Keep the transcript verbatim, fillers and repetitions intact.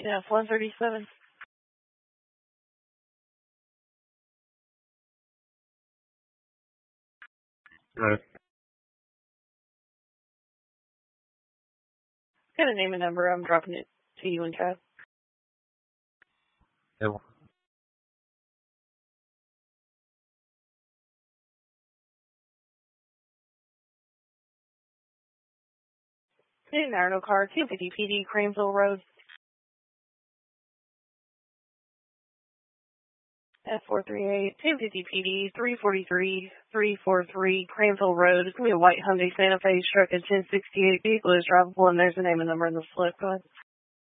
Yeah, one thirty-seven. Right. Got a name and number. I'm dropping it to you in chat. Yeah. Hey, Narrow car, two fifty P D, Craneville Road. F four three eight, two fifty P D, three forty-three, three forty-three, Craneville Road. It's going to be a white Hyundai Santa Fe truck at ten sixty-eight. Vehicle is drivable, and there's the name and number in the slip. Go ahead.